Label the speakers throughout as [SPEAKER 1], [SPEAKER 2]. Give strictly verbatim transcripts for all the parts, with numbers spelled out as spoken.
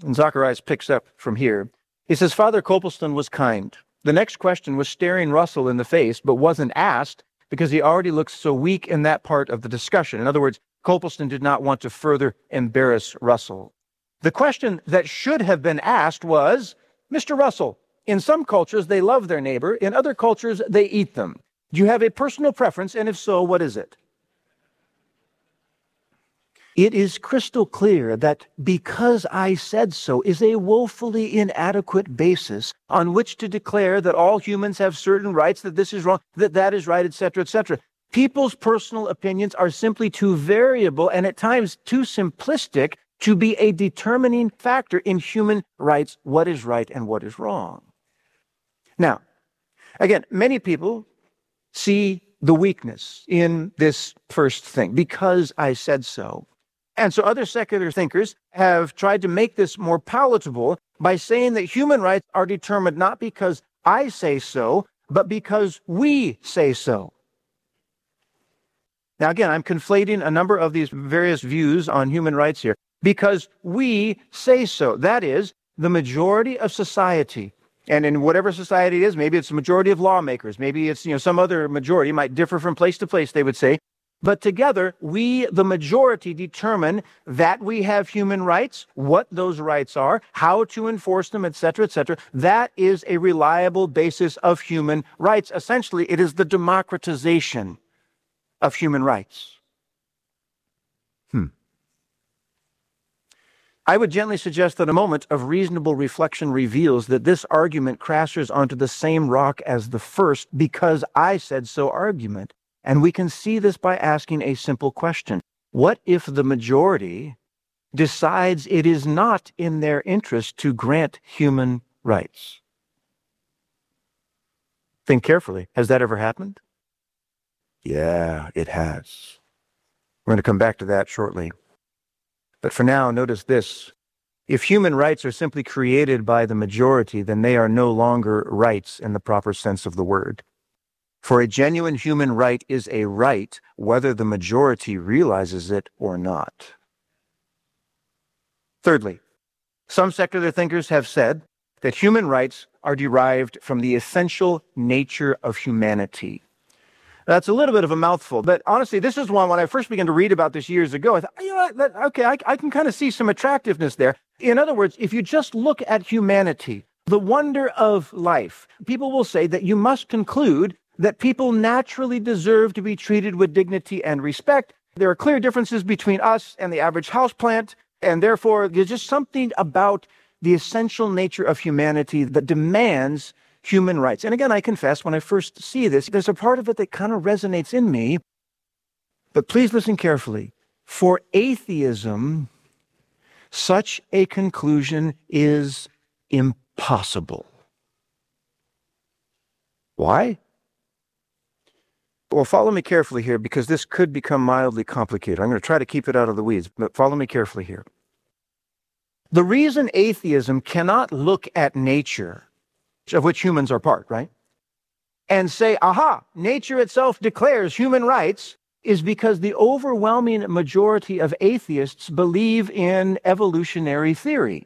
[SPEAKER 1] And Zacharias picks up from here. He says, Father Copleston was kind. The next question was staring Russell in the face, but wasn't asked because he already looked so weak in that part of the discussion. In other words, Copleston did not want to further embarrass Russell. The question that should have been asked was, Mister Russell, in some cultures they love their neighbor, in other cultures they eat them. Do you have a personal preference, and if so, what is it? It is crystal clear that because I said so is a woefully inadequate basis on which to declare that all humans have certain rights, that this is wrong, that that is right, et cetera, et cetera. People's personal opinions are simply too variable and at times too simplistic to be a determining factor in human rights, what is right and what is wrong. Now, again, many people see the weakness in this first thing, because I said so. And so other secular thinkers have tried to make this more palatable by saying that human rights are determined not because I say so, but because we say so. Now, again, I'm conflating a number of these various views on human rights here. Because we say so. That is, the majority of society. And in whatever society it is, maybe it's a majority of lawmakers, maybe it's, you know, some other majority, it might differ from place to place, they would say. But together, we, the majority, determine that we have human rights, what those rights are, how to enforce them, et cetera, et cetera. That is a reliable basis of human rights. Essentially, it is the democratization of human rights. Hmm. I would gently suggest that a moment of reasonable reflection reveals that this argument crashes onto the same rock as the first because I said so argument. And we can see this by asking a simple question. What if the majority decides it is not in their interest to grant human rights? Think carefully. Has that ever happened? Yeah, it has. We're going to come back to that shortly. But for now, notice this. If human rights are simply created by the majority, then they are no longer rights in the proper sense of the word. For a genuine human right is a right whether the majority realizes it or not. Thirdly, some secular thinkers have said that human rights are derived from the essential nature of humanity. That's a little bit of a mouthful, but honestly, this is one, when I first began to read about this years ago, I thought, you know, that, okay, I, I can kind of see some attractiveness there. In other words, if you just look at humanity, the wonder of life, people will say that you must conclude that people naturally deserve to be treated with dignity and respect. There are clear differences between us and the average houseplant, and therefore there's just something about the essential nature of humanity that demands human rights. And again, I confess, when I first see this, there's a part of it that kind of resonates in me. But please listen carefully. For atheism, such a conclusion is impossible. Why? Well, follow me carefully here, because this could become mildly complicated. I'm going to try to keep it out of the weeds, but follow me carefully here. The reason atheism cannot look at nature, of which humans are part, right, and say, aha, nature itself declares human rights, is because the overwhelming majority of atheists believe in evolutionary theory.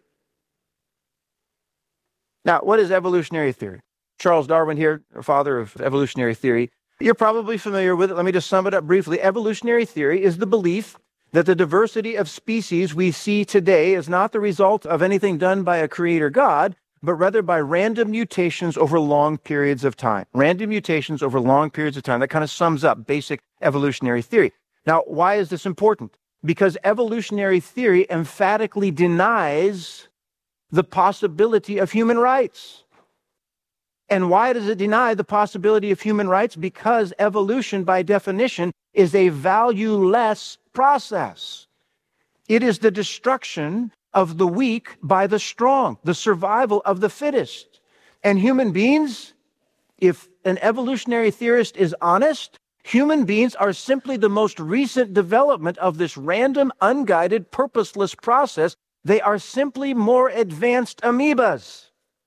[SPEAKER 1] Now, what is evolutionary theory? Charles Darwin here, father of evolutionary theory. You're probably familiar with it. Let me just sum it up briefly. Evolutionary theory is the belief that the diversity of species we see today is not the result of anything done by a creator God, but rather by random mutations over long periods of time. Random mutations over long periods of time. That kind of sums up basic evolutionary theory. Now, why is this important? Because evolutionary theory emphatically denies the possibility of human rights. And why does it deny the possibility of human rights? Because evolution, by definition, is a valueless process. It is the destruction of the weak by the strong, the survival of the fittest. And human beings, if an evolutionary theorist is honest, human beings are simply the most recent development of this random, unguided, purposeless process. They are simply more advanced amoebas.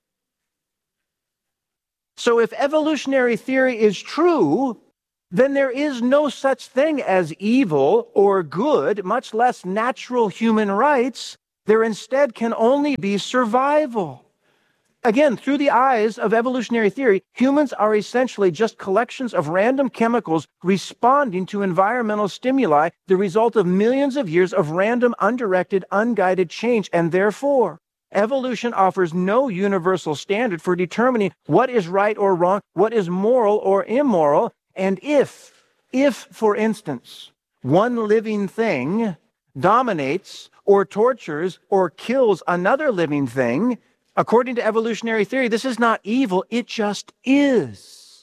[SPEAKER 1] So if evolutionary theory is true, then there is no such thing as evil or good, much less natural human rights. There instead can only be survival. Again, through the eyes of evolutionary theory, humans are essentially just collections of random chemicals responding to environmental stimuli, the result of millions of years of random, undirected, unguided change. And therefore, evolution offers no universal standard for determining what is right or wrong, what is moral or immoral. And if, if, for instance, one living thing dominates or tortures or kills another living thing, according to evolutionary theory, this is not evil, it just is.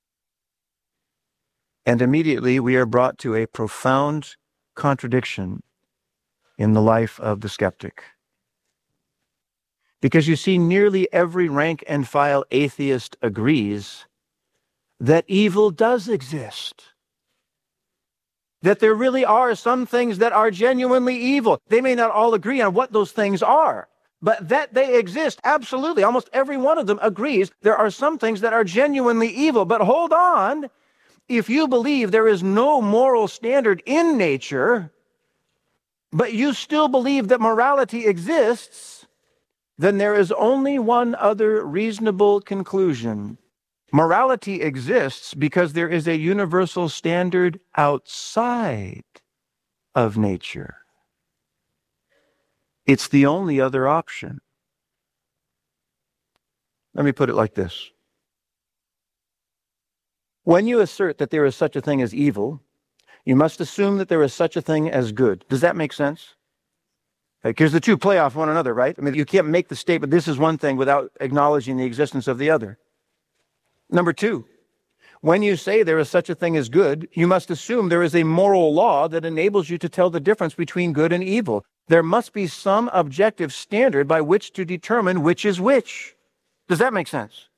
[SPEAKER 1] And immediately we are brought to a profound contradiction in the life of the skeptic. Because you see, nearly every rank and file atheist agrees that evil does exist. That there really are some things that are genuinely evil. They may not all agree on what those things are, but that they exist, absolutely. Almost every one of them agrees there are some things that are genuinely evil. But hold on, if you believe there is no moral standard in nature, but you still believe that morality exists, then there is only one other reasonable conclusion. Morality exists because there is a universal standard outside of nature. It's the only other option. Let me put it like this. When you assert that there is such a thing as evil, you must assume that there is such a thing as good. Does that make sense? Because the two play off one another, right? I mean, you can't make the statement, this is one thing, without acknowledging the existence of the other. Number two, when you say there is such a thing as good, you must assume there is a moral law that enables you to tell the difference between good and evil. There must be some objective standard by which to determine which is which. Does that make sense?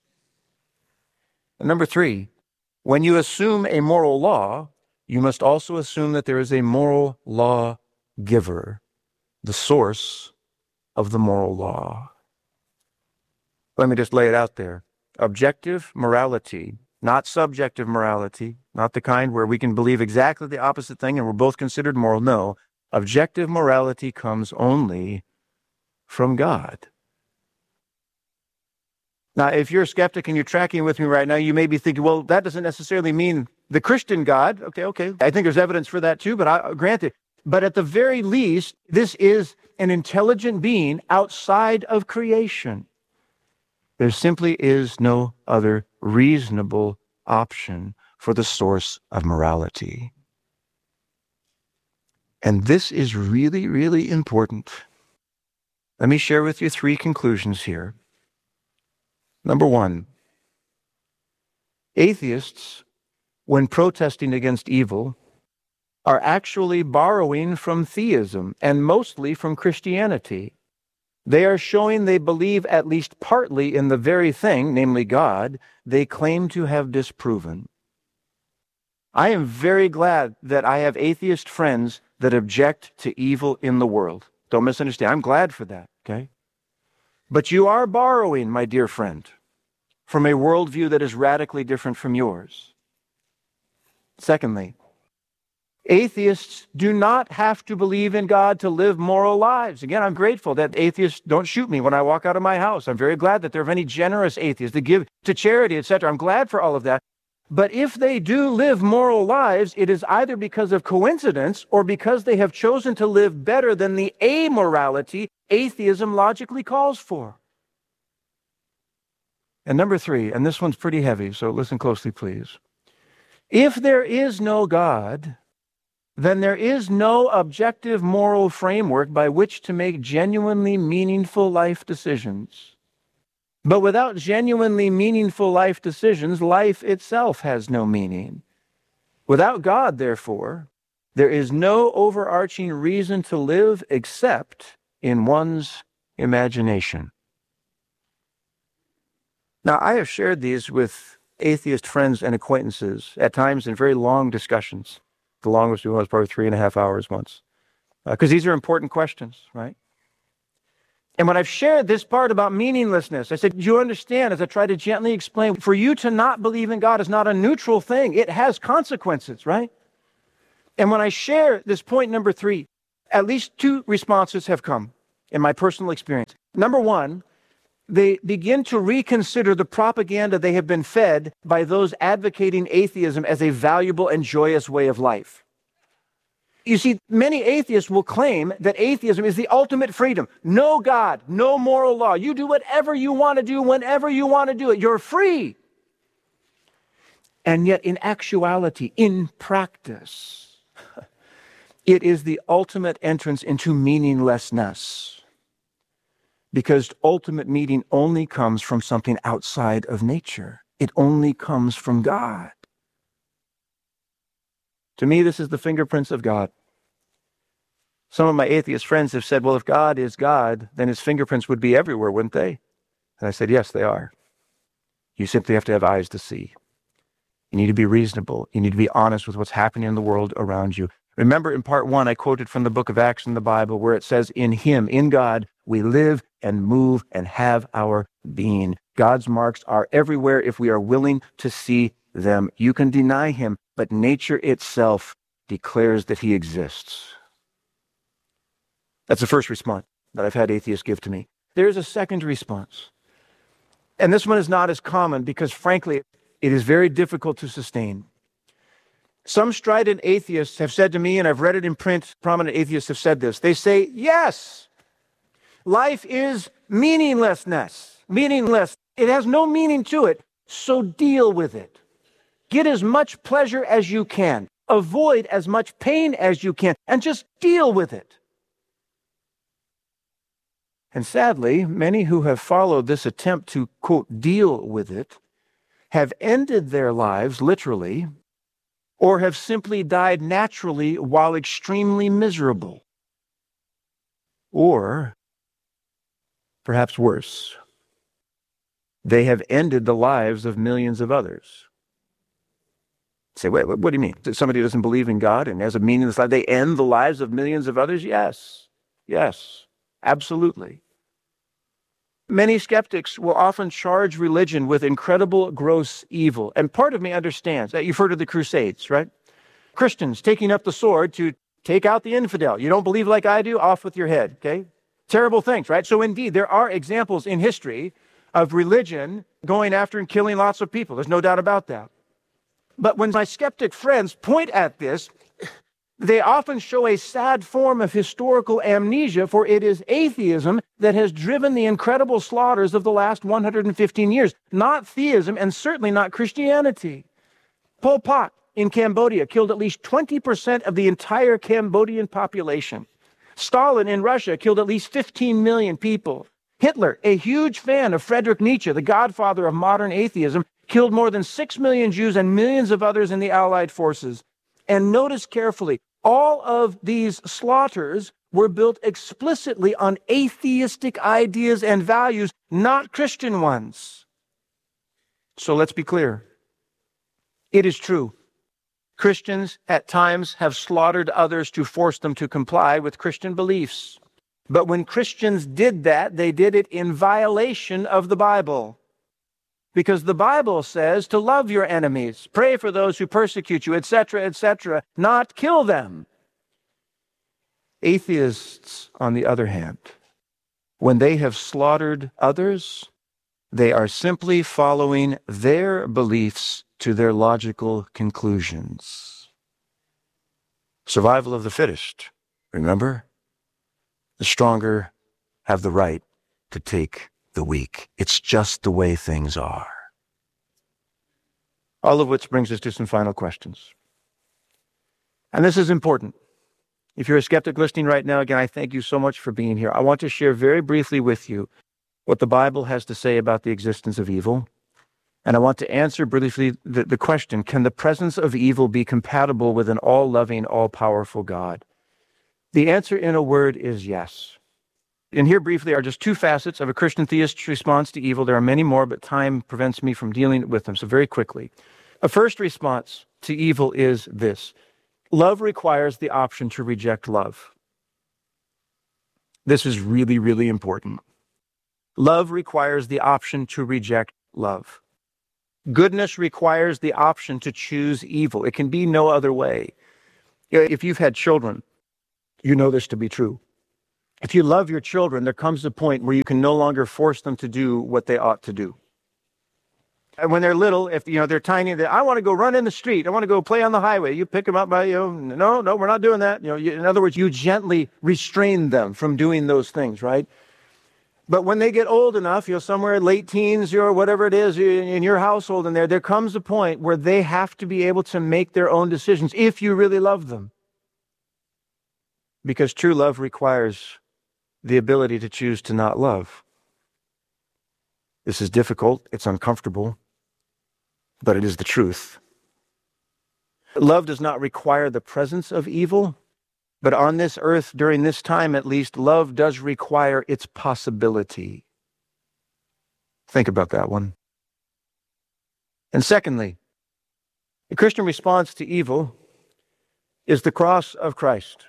[SPEAKER 1] And number three, when you assume a moral law, you must also assume that there is a moral law giver, the source of the moral law. Let me just lay it out there. Objective morality, not subjective morality, not the kind where we can believe exactly the opposite thing and we're both considered moral. No. Objective morality comes only from God. Now, if you're a skeptic and you're tracking with me right now, you may be thinking, well, that doesn't necessarily mean the Christian God. Okay, okay. I think there's evidence for that too, but I grant it. But at the very least, this is an intelligent being outside of creation. There simply is no other reasonable option for the source of morality. And this is really, really important. Let me share with you three conclusions here. Number one, atheists, when protesting against evil, are actually borrowing from theism and mostly from Christianity. They are showing they believe at least partly in the very thing, namely God, they claim to have disproven. I am very glad that I have atheist friends that object to evil in the world. Don't misunderstand. I'm glad for that, okay? But you are borrowing, my dear friend, from a worldview that is radically different from yours. Secondly, atheists do not have to believe in God to live moral lives. Again, I'm grateful that atheists don't shoot me when I walk out of my house. I'm very glad that there are many generous atheists that give to charity, et cetera. I'm glad for all of that. But if they do live moral lives, it is either because of coincidence or because they have chosen to live better than the amorality atheism logically calls for. And number three, and this one's pretty heavy, so listen closely, please. If there is no God, then there is no objective moral framework by which to make genuinely meaningful life decisions. But without genuinely meaningful life decisions, life itself has no meaning. Without God, therefore, there is no overarching reason to live except in one's imagination. Now, I have shared these with atheist friends and acquaintances, at times in very long discussions. The longest we went was probably three and a half hours once. Because uh, these are important questions, right? And when I've shared this part about meaninglessness, I said, do you understand, as I try to gently explain, for you to not believe in God is not a neutral thing. It has consequences, right? And when I share this point number three, At least two responses have come in my personal experience. Number one, they begin to reconsider the propaganda they have been fed by those advocating atheism as a valuable and joyous way of life. You see, many atheists will claim that atheism is the ultimate freedom. No God, no moral law. You do whatever you want to do whenever you want to do it. You're free. And yet, in actuality, in practice, it is the ultimate entrance into meaninglessness. Because ultimate meaning only comes from something outside of nature. It only comes from God. To me, this is the fingerprints of God. Some of my atheist friends have said, well, if God is God, then his fingerprints would be everywhere, wouldn't they? And I said, yes, they are. You simply have to have eyes to see. You need to be reasonable. You need to be honest with what's happening in the world around you. Remember in part one, I quoted from the book of Acts in the Bible where it says, in him, in God, we live and move and have our being. God's marks are everywhere if we are willing to see them. You can deny him, but nature itself declares that he exists. That's the first response that I've had atheists give to me. There's a second response. And this one is not as common because, frankly, it is very difficult to sustain. Some strident atheists have said to me, and I've read it in print, prominent atheists have said this. They say, yes, life is meaninglessness, meaningless. It has no meaning to it, so deal with it. Get as much pleasure as you can. Avoid as much pain as you can, and just deal with it. And sadly, many who have followed this attempt to, quote, deal with it, have ended their lives, literally, or have simply died naturally while extremely miserable. Or, perhaps worse, they have ended the lives of millions of others. Say, wait, what do you mean? Somebody who doesn't believe in God and has a meaningless life, they end the lives of millions of others? Yes, yes, absolutely. Many skeptics will often charge religion with incredible, gross evil. And part of me understands that. You've heard of the Crusades, right? Christians taking up the sword to take out the infidel. You don't believe like I do? Off with your head, okay? Terrible things, right? So indeed, there are examples in history of religion going after and killing lots of people. There's no doubt about that. But when my skeptic friends point at this, they often show a sad form of historical amnesia, for it is atheism that has driven the incredible slaughters of the last one hundred fifteen years, not theism and certainly not Christianity. Pol Pot in Cambodia killed at least twenty percent of the entire Cambodian population. Stalin in Russia killed at least fifteen million people. Hitler, a huge fan of Friedrich Nietzsche, the godfather of modern atheism, killed more than six million Jews and millions of others in the Allied forces. And notice carefully, all of these slaughters were built explicitly on atheistic ideas and values, not Christian ones. So let's be clear. It is true. Christians at times have slaughtered others to force them to comply with Christian beliefs. But when Christians did that, they did it in violation of the Bible. Because the Bible says to love your enemies, pray for those who persecute you, et cetera, et cetera, not kill them. Atheists, on the other hand, when they have slaughtered others, they are simply following their beliefs to their logical conclusions. Survival of the fittest, remember? The stronger have the right to take the weak. It's just the way things are. All of which brings us to some final questions. And this is important. If you're a skeptic listening right now, again, I thank you so much for being here. I want to share very briefly with you what the Bible has to say about the existence of evil. And I want to answer briefly the, the question, can the presence of evil be compatible with an all-loving, all-powerful God? The answer in a word is yes. And here briefly are just two facets of a Christian theist's response to evil. There are many more, but time prevents me from dealing with them. So very quickly, a first response to evil is this. Love requires the option to reject love. This is really, really important. Love requires the option to reject love. Goodness requires the option to choose evil. It can be no other way. If you've had children, You know this to be true. If you love your children, there comes a point where you can no longer force them to do what they ought to do. And when they're little, if you know they're tiny, they, I want to go run in the street. I want to go play on the highway. You pick them up by, you know, no, no, we're not doing that. You know, you, in other words, you gently restrain them from doing those things, right? But when they get old enough, you know, somewhere late teens or whatever it is in your household, and there, there comes a point where they have to be able to make their own decisions if you really love them. Because true love requires the ability to choose to not love. This is difficult. It's uncomfortable. But it is the truth. Love does not require the presence of evil, but on this earth, during this time at least, love does require its possibility. Think about that one. And secondly, the Christian response to evil is the cross of Christ.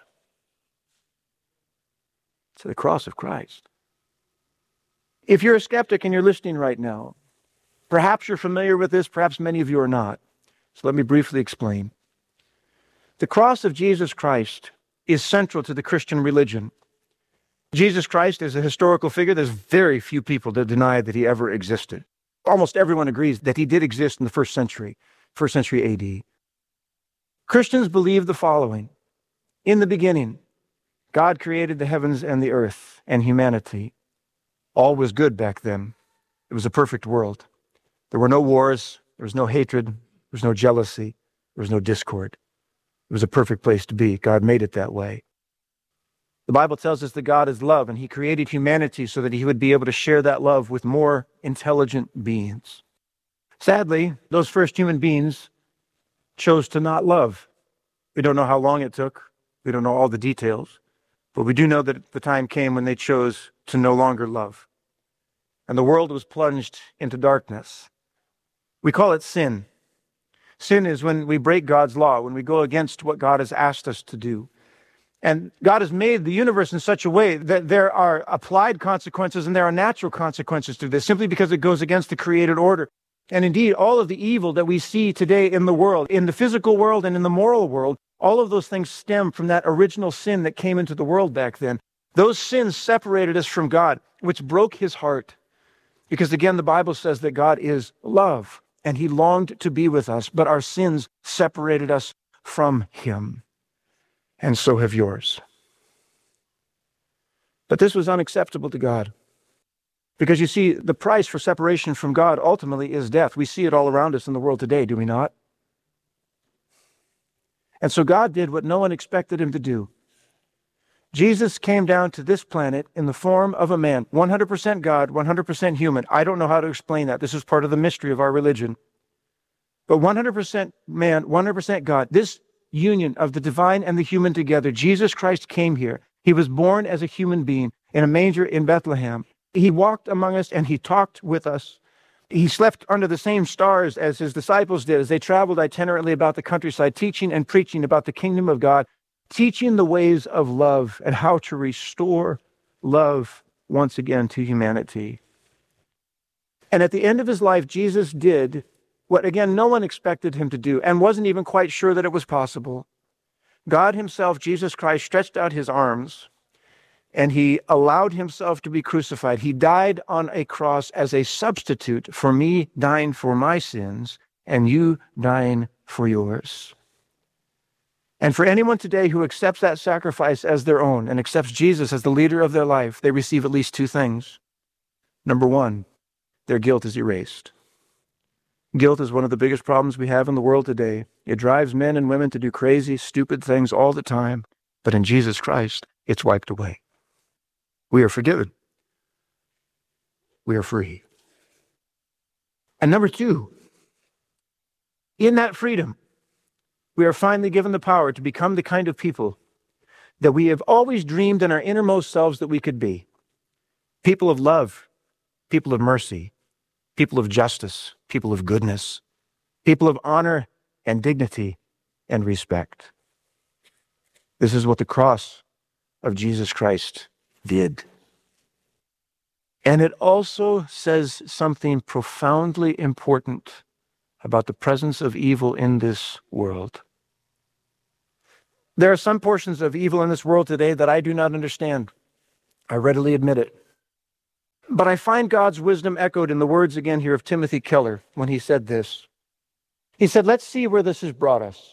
[SPEAKER 1] It's the cross of Christ. If you're a skeptic and you're listening right now, perhaps you're familiar with this, perhaps many of you are not. So let me briefly explain. The cross of Jesus Christ is central to the Christian religion. Jesus Christ is a historical figure. There's very few people that deny that he ever existed. Almost everyone agrees that he did exist in the first century, first century A D. Christians believe the following. In the beginning, God created the heavens and the earth and humanity. All was good back then. It was a perfect world. There were no wars, there was no hatred, there was no jealousy, there was no discord. It was a perfect place to be. God made it that way. The Bible tells us that God is love, and he created humanity so that he would be able to share that love with more intelligent beings. Sadly, those first human beings chose to not love. We don't know how long it took. We don't know all the details. But we do know that the time came when they chose to no longer love. And the world was plunged into darkness. We call it sin. Sin is when we break God's law, when we go against what God has asked us to do. And God has made the universe in such a way that there are applied consequences and there are natural consequences to this, simply because it goes against the created order. And indeed, all of the evil that we see today in the world, in the physical world and in the moral world, all of those things stem from that original sin that came into the world back then. Those sins separated us from God, which broke his heart. Because again, the Bible says that God is love, and he longed to be with us, but our sins separated us from him. And so have yours. But this was unacceptable to God. Because you see, the price for separation from God ultimately is death. We see it all around us in the world today, do we not? And so God did what no one expected him to do. Jesus came down to this planet in the form of a man, one hundred percent God, one hundred percent human. I don't know how to explain that. This is part of the mystery of our religion. But one hundred percent man, one hundred percent God, this union of the divine and the human together, Jesus Christ came here. He was born as a human being in a manger in Bethlehem. He walked among us and he talked with us. He slept under the same stars as his disciples did as they traveled itinerantly about the countryside, teaching and preaching about the kingdom of God, teaching the ways of love and how to restore love once again to humanity. And at the end of his life, Jesus did what, again, no one expected him to do and wasn't even quite sure that it was possible. God himself, Jesus Christ, stretched out his arms and he allowed himself to be crucified. He died on a cross as a substitute for me dying for my sins and you dying for yours. And for anyone today who accepts that sacrifice as their own and accepts Jesus as the leader of their life, they receive at least two things. Number one, their guilt is erased. Guilt is one of the biggest problems we have in the world today. It drives men and women to do crazy, stupid things all the time. But in Jesus Christ, it's wiped away. We are forgiven. We are free. And number two, in that freedom, we are finally given the power to become the kind of people that we have always dreamed in our innermost selves that we could be. People of love, people of mercy, people of justice, people of goodness, people of honor and dignity and respect. This is what the cross of Jesus Christ did. And it also says something profoundly important about the presence of evil in this world. There are some portions of evil in this world today that I do not understand. I readily admit it. But I find God's wisdom echoed in the words again here of Timothy Keller when he said this. He said, let's see where this has brought us.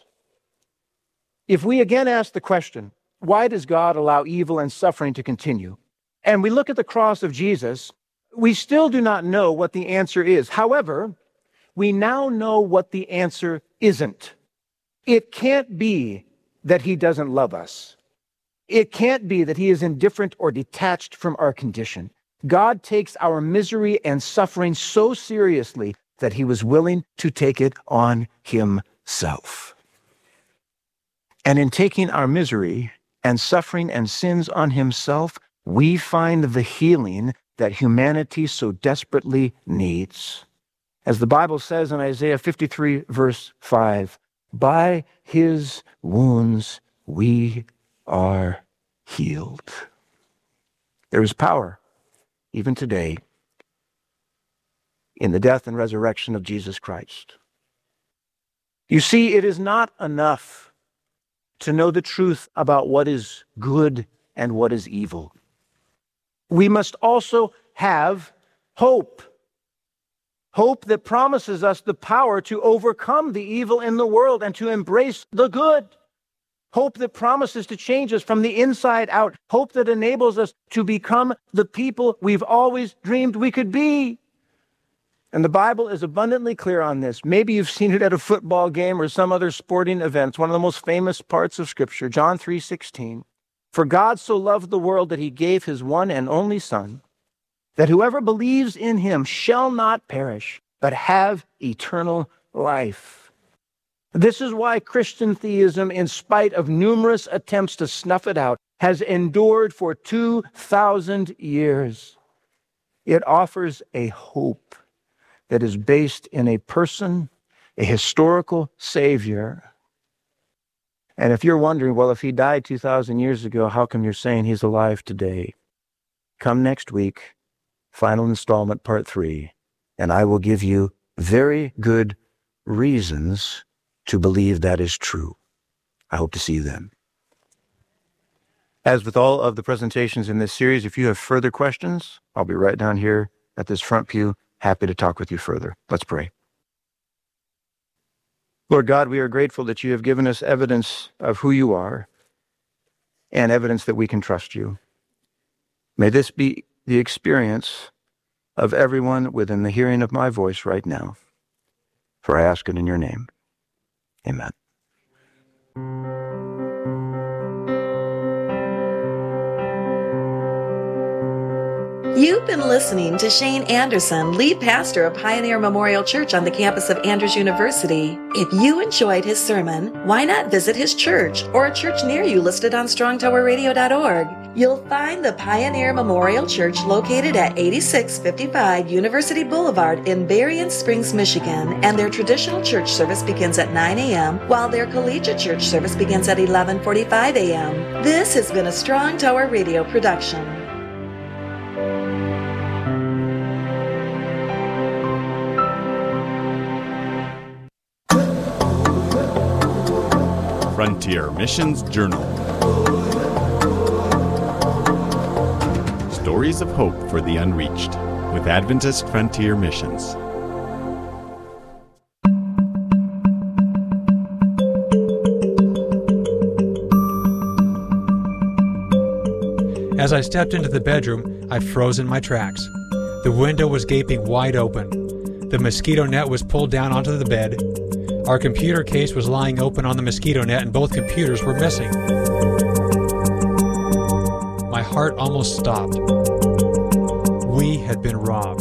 [SPEAKER 1] If we again ask the question, why does God allow evil and suffering to continue? And we look at the cross of Jesus, we still do not know what the answer is. However, we now know what the answer isn't. It can't be that he doesn't love us. It can't be that he is indifferent or detached from our condition. God takes our misery and suffering so seriously that he was willing to take it on himself. And in taking our misery and suffering and sins on himself, we find the healing that humanity so desperately needs. As the Bible says in Isaiah fifty-three, verse five, by his wounds we are healed. There is power, even today, in the death and resurrection of Jesus Christ. You see, it is not enough to know the truth about what is good and what is evil. We must also have hope. Hope that promises us the power to overcome the evil in the world and to embrace the good. Hope that promises to change us from the inside out. Hope that enables us to become the people we've always dreamed we could be. And the Bible is abundantly clear on this. Maybe you've seen it at a football game or some other sporting event. It's one of the most famous parts of Scripture, John three sixteen. For God so loved the world that he gave his one and only Son, that whoever believes in him shall not perish, but have eternal life. This is why Christian theism, in spite of numerous attempts to snuff it out, has endured for two thousand years. It offers a hope that is based in a person, a historical Savior. And if you're wondering, well, if he died two thousand years ago, how come you're saying he's alive today? Come next week, final installment, part three, and I will give you very good reasons to believe that is true. I hope to see you then. As with all of the presentations in this series, if you have further questions, I'll be right down here at this front pew, happy to talk with you further. Let's pray. Lord God, we are grateful that you have given us evidence of who you are and evidence that we can trust you. May this be the experience of everyone within the hearing of my voice right now. For I ask it in your name. Amen.
[SPEAKER 2] You've been listening to Shane Anderson, lead pastor of Pioneer Memorial Church on the campus of Andrews University. If you enjoyed his sermon, why not visit his church or a church near you listed on strong tower radio dot org? You'll find the Pioneer Memorial Church located at eighty-six fifty-five University Boulevard in Berrien Springs, Michigan, and their traditional church service begins at nine a.m., while their collegiate church service begins at eleven forty-five a.m. This has been a Strong Tower Radio production.
[SPEAKER 3] Frontier Missions Journal. Stories of hope for the unreached with Adventist Frontier Missions.
[SPEAKER 4] As I stepped into the bedroom, I froze in my tracks. The window was gaping wide open. The mosquito net was pulled down onto the bed. Our computer case was lying open on the mosquito net, and both computers were missing. My heart almost stopped. We had been robbed.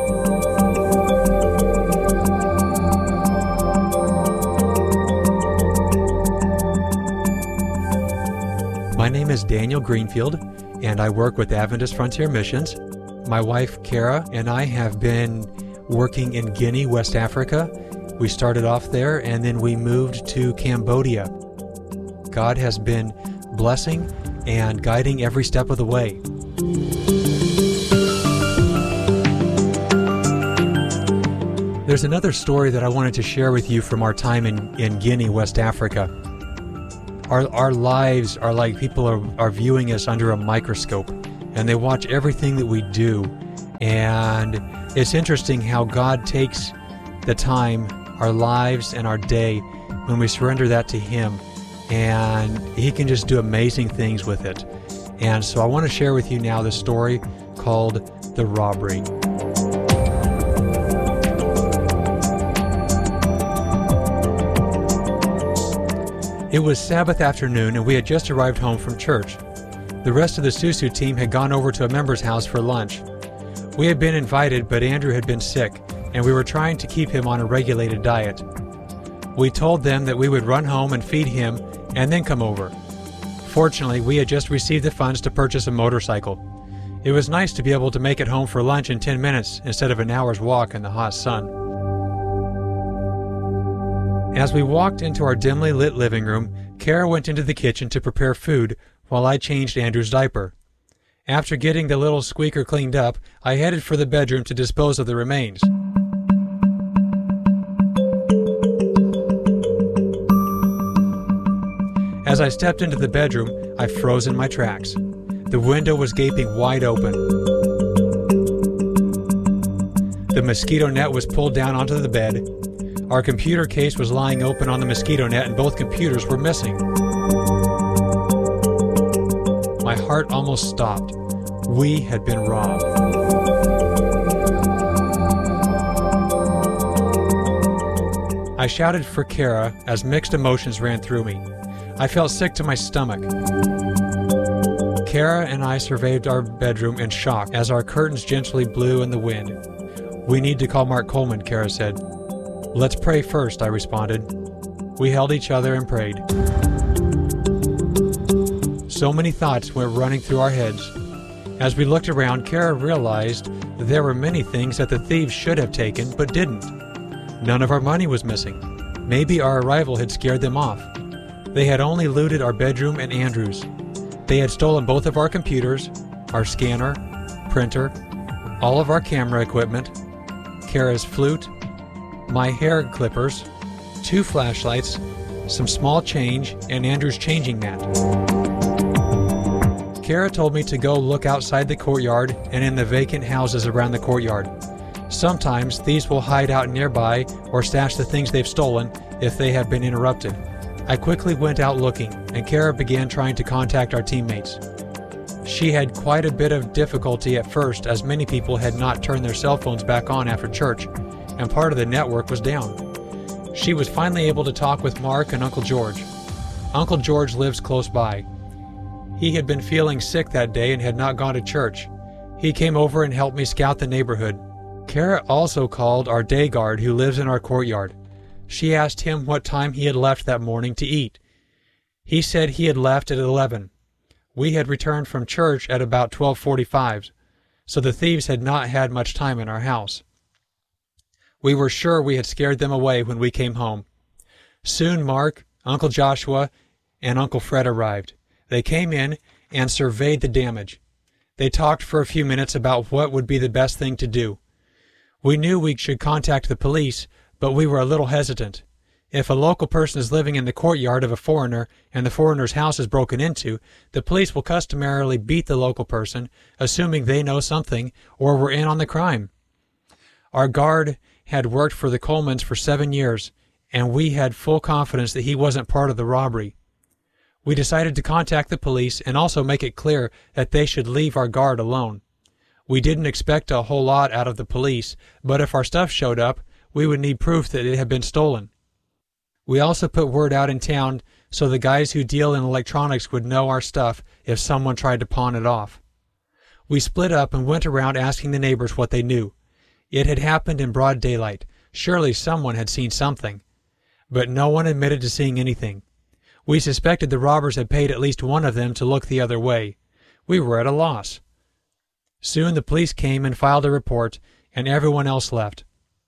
[SPEAKER 4] My name is Daniel Greenfield, and I work with Adventist Frontier Missions. My wife, Kara, and I have been working in Guinea, West Africa. We started off there, and then we moved to Cambodia. God has been blessing and guiding every step of the way. There's another story that I wanted to share with you from our time in, in Guinea, West Africa. Our, our lives are like people are, are viewing us under a microscope, and they watch everything that we do. And it's interesting how God takes the time, our lives and our day, when we surrender that to Him, and He can just do amazing things with it. And so I want to share with you now the story called The Robbery. It was Sabbath afternoon, and we had just arrived home from church. The rest of the Susu team had gone over to a member's house for lunch. We had been invited, but Andrew had been sick, and we were trying to keep him on a regulated diet. We told them that we would run home and feed him and then come over. Fortunately, we had just received the funds to purchase a motorcycle. It was nice to be able to make it home for lunch in ten minutes instead of an hour's walk in the hot sun. As we walked into our dimly lit living room, Kara went into the kitchen to prepare food while I changed Andrew's diaper. After getting the little squeaker cleaned up, I headed for the bedroom to dispose of the remains. As I stepped into the bedroom, I froze in my tracks. The window was gaping wide open. The mosquito net was pulled down onto the bed. Our computer case was lying open on the mosquito net, and both computers were missing. My heart almost stopped. We had been robbed. I shouted for Kara as mixed emotions ran through me. I felt sick to my stomach. Kara and I surveyed our bedroom in shock as our curtains gently blew in the wind. "We need to call Mark Coleman," Kara said. "Let's pray first," I responded. We held each other and prayed. So many thoughts went running through our heads. As we looked around, Kara realized that there were many things that the thieves should have taken but didn't. None of our money was missing. Maybe our arrival had scared them off. They had only looted our bedroom and Andrew's. They had stolen both of our computers, our scanner, printer, all of our camera equipment, Kara's flute, my hair clippers, two flashlights, some small change, and Andrew's changing mat. Kara told me to go look outside the courtyard and in the vacant houses around the courtyard. Sometimes thieves will hide out nearby or stash the things they've stolen if they have been interrupted. I quickly went out looking, and Kara began trying to contact our teammates. She had quite a bit of difficulty at first, as many people had not turned their cell phones back on after church, and part of the network was down. She was finally able to talk with Mark and Uncle George. Uncle George lives close by. He had been feeling sick that day and had not gone to church. He came over and helped me scout the neighborhood. Kara also called our day guard who lives in our courtyard. She asked him what time he had left that morning to eat. He said he had left at eleven. We had returned from church at about twelve forty-five, so the thieves had not had much time in our house. We were sure we had scared them away when we came home. Soon Mark, Uncle Joshua, and Uncle Fred arrived. They came in and surveyed the damage. They talked for a few minutes about what would be the best thing to do. We knew we should contact the police, but we were a little hesitant. If a local person is living in the courtyard of a foreigner and the foreigner's house is broken into, the police will customarily beat the local person, assuming they know something or were in on the crime. Our guard had worked for the Colemans for seven years, and we had full confidence that he wasn't part of the robbery. We decided to contact the police and also make it clear that they should leave our guard alone. We didn't expect a whole lot out of the police, but if our stuff showed up, we would need proof that it had been stolen. We also put word out in town so the guys who deal in electronics would know our stuff if someone tried to pawn it off. We split up and went around asking the neighbors what they knew. It had happened in broad daylight. Surely someone had seen something. But no one admitted to seeing anything. We suspected the robbers had paid at least one of them to look the other way. We were at a loss. Soon the police came and filed a report, and everyone else left.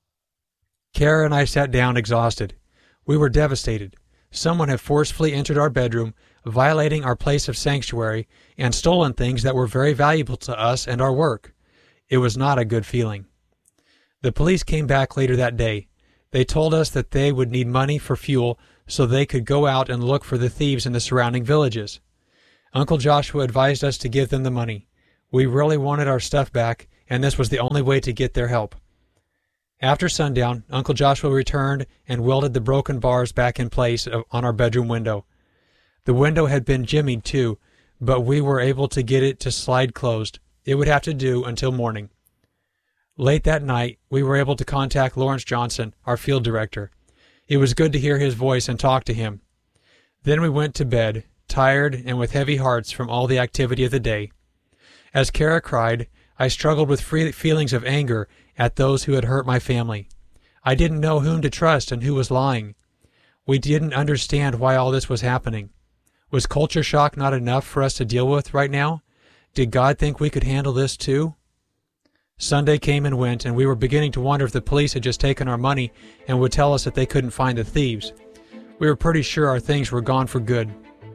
[SPEAKER 4] Kara and I sat down exhausted. We were devastated. Someone had forcefully entered our bedroom, violating our place of sanctuary, and stolen things that were very valuable to us and our work. It was not a good feeling. The police came back later that day. They told us that they would need money for fuel so they could go out and look for the thieves in the surrounding villages. Uncle Joshua advised us to give them the money. We really wanted our stuff back, and this was the only way to get their help. After sundown, Uncle Joshua returned and welded the broken bars back in place on our bedroom window. The window had been jimmied too, but we were able to get it to slide closed. It would have to do until morning. Late that night, we were able to contact Lawrence Johnson, our field director. It was good to hear his voice and talk to him. Then we went to bed, tired and with heavy hearts from all the activity of the day. As Kara cried, I struggled with free feelings of anger at those who had hurt my family. I didn't know whom to trust and who was lying. We didn't understand why all this was happening. Was culture shock not enough for us to deal with right now? Did God think we could handle this too? Sunday came and went, and we were beginning to wonder if the police had just taken our money and would tell us that they couldn't find the thieves. We were pretty sure our things were gone for good.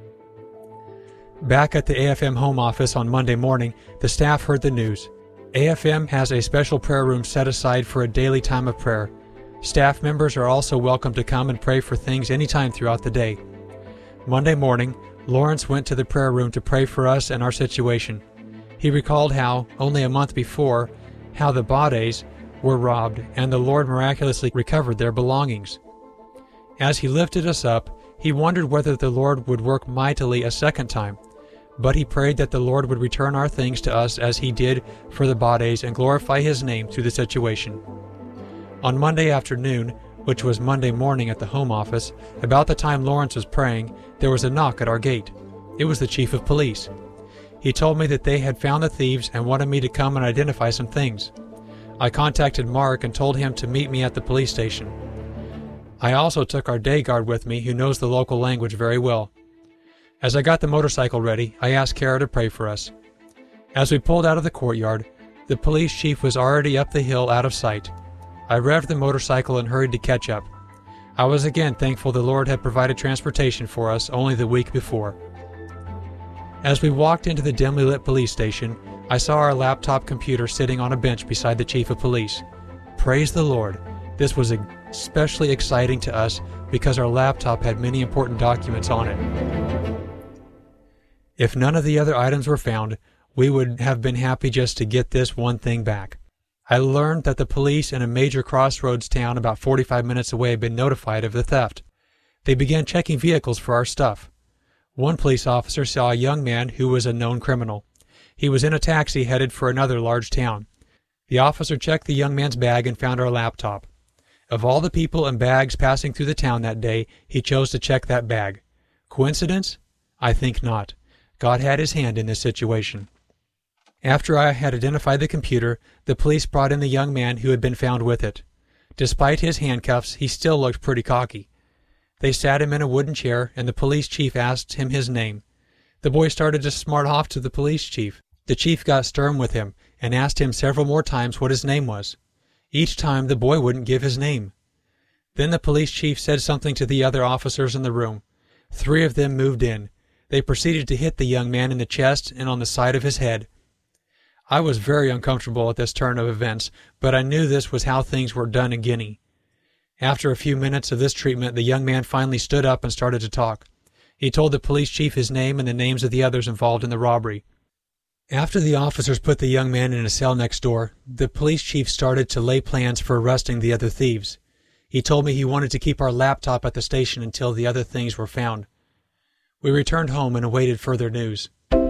[SPEAKER 4] Back at the A F M home office on Monday morning, the staff heard the news. A F M has a special prayer room set aside for a daily time of prayer. Staff members are also welcome to come and pray for things anytime throughout the day. Monday morning, Lawrence went to the prayer room to pray for us and our situation. He recalled how, only a month before, how the Bades were robbed and the Lord miraculously recovered their belongings. As he lifted us up, he wondered whether the Lord would work mightily a second time, but he prayed that the Lord would return our things to us as he did for the Bades and glorify his name through the situation. On Monday afternoon, which was Monday morning at the home office, about the time Lawrence was praying, there was a knock at our gate. It was the chief of police. He told me that they had found the thieves and wanted me to come and identify some things. I contacted Mark and told him to meet me at the police station. I also took our day guard with me, who knows the local language very well. As I got the motorcycle ready, I asked Kara to pray for us. As we pulled out of the courtyard, the police chief was already up the hill out of sight. I revved the motorcycle and hurried to catch up. I was again thankful the Lord had provided transportation for us only the week before. As we walked into the dimly lit police station, I saw our laptop computer sitting on a bench beside the chief of police. Praise the Lord! This was especially exciting to us because our laptop had many important documents on it. If none of the other items were found, we would have been happy just to get this one thing back. I learned that the police in a major crossroads town about forty-five minutes away had been notified of the theft. They began checking vehicles for our stuff. One police officer saw a young man who was a known criminal. He was in a taxi headed for another large town. The officer checked the young man's bag and found our laptop. Of all the people and bags passing through the town that day, he chose to check that bag. Coincidence? I think not. God had his hand in this situation. After I had identified the computer, the police brought in the young man who had been found with it. Despite his handcuffs, he still looked pretty cocky. They sat him in a wooden chair, and the police chief asked him his name. The boy started to smart off to the police chief. The chief got stern with him and asked him several more times what his name was. Each time the boy wouldn't give his name. Then the police chief said something to the other officers in the room. Three of them moved in. They proceeded to hit the young man in the chest and on the side of his head. I was very uncomfortable at this turn of events, but I knew this was how things were done in Guinea. After a few minutes of this treatment, the young man finally stood up and started to talk. He told the police chief his name and the names of the others involved in the robbery. After the officers put the young man in a cell next door, the police chief started to lay plans for arresting the other thieves. He told me he wanted to keep our laptop at the station until the other things were found. We returned home and awaited further news.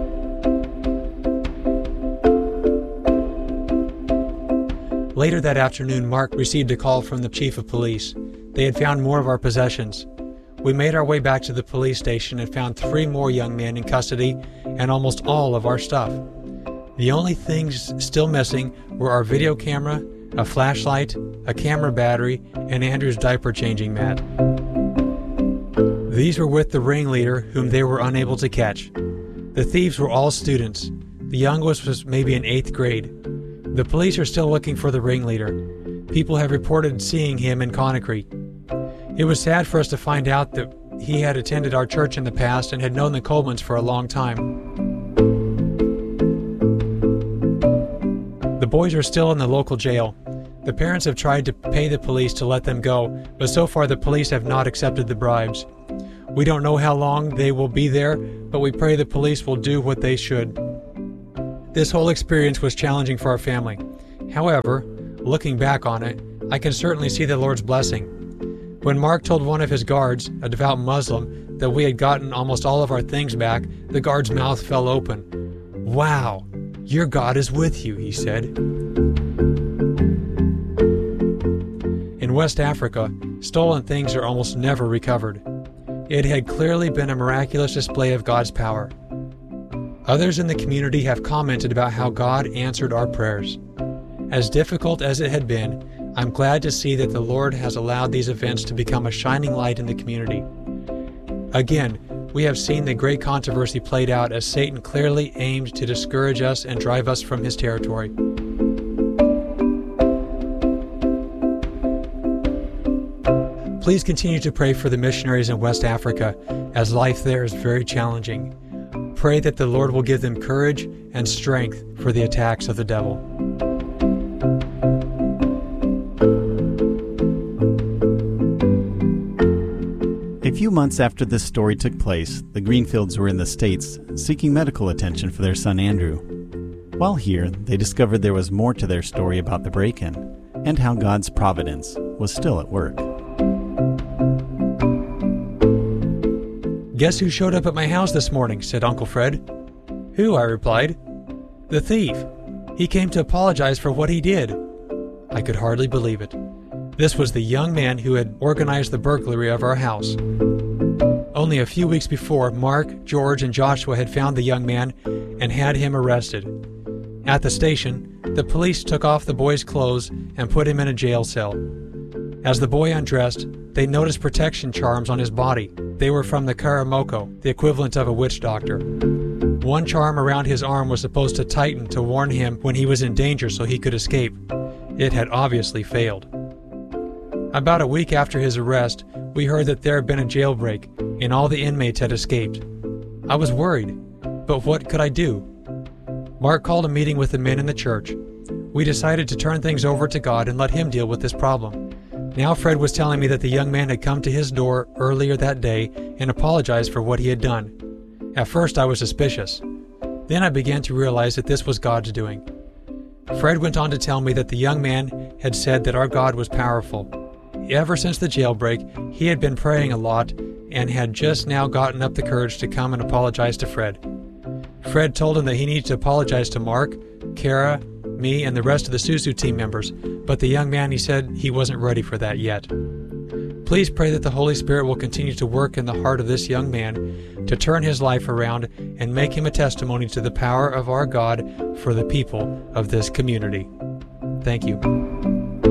[SPEAKER 4] Later that afternoon, Mark received a call from the chief of police. They had found more of our possessions. We made our way back to the police station and found three more young men in custody and almost all of our stuff. The only things still missing were our video camera, a flashlight, a camera battery, and Andrew's diaper-changing mat. These were with the ringleader, whom they were unable to catch. The thieves were all students. The youngest was maybe in eighth grade. The police are still looking for the ringleader. People have reported seeing him in Conakry. It was sad for us to find out that he had attended our church in the past and had known the Colemans for a long time. The boys are still in the local jail. The parents have tried to pay the police to let them go, but so far the police have not accepted the bribes. We don't know how long they will be there, but we pray the police will do what they should. This whole experience was challenging for our family. However, looking back on it, I can certainly see the Lord's blessing. When Mark told one of his guards, a devout Muslim, that we had gotten almost all of our things back, the guard's mouth fell open. "Wow, your God is with you," he said. In West Africa, stolen things are almost never recovered. It had clearly been a miraculous display of God's power. Others in the community have commented about how God answered our prayers. As difficult as it had been, I'm glad to see that the Lord has allowed these events to become a shining light in the community. Again, we have seen the great controversy played out as Satan clearly aimed to discourage us and drive us from his territory. Please continue to pray for the missionaries in West Africa, as life there is very challenging. Pray that the Lord will give them courage and strength for the attacks of the devil.
[SPEAKER 3] A few months after this story took place, the Greenfields were in the States seeking medical attention for their son Andrew. While here, they discovered there was more to their story about the break-in and how God's providence was still at work.
[SPEAKER 4] "Guess who showed up at my house this morning?" said Uncle Fred. "Who?" I replied. "The thief. He came to apologize for what he did." I could hardly believe it. This was the young man who had organized the burglary of our house. Only a few weeks before, Mark, George, and Joshua had found the young man and had him arrested. At the station, the police took off the boy's clothes and put him in a jail cell. As the boy undressed, they noticed protection charms on his body. They were from the Karamoko, the equivalent of a witch doctor. One charm around his arm was supposed to tighten to warn him when he was in danger so he could escape. It had obviously failed. About a week after his arrest, we heard that there had been a jailbreak and all the inmates had escaped. I was worried, but what could I do? Mark called a meeting with the men in the church. We decided to turn things over to God and let him deal with this problem. Now Fred was telling me that the young man had come to his door earlier that day and apologized for what he had done. At first I was suspicious. Then I began to realize that this was God's doing. Fred went on to tell me that the young man had said that our God was powerful. Ever since the jailbreak, he had been praying a lot and had just now gotten up the courage to come and apologize to Fred. Fred told him that he needed to apologize to Mark, Kara, me, and the rest of the Susu team members, but the young man, he said he wasn't ready for that yet. Please pray that the Holy Spirit will continue to work in the heart of this young man to turn his life around and make him a testimony to the power of our God for the people of this community. Thank you.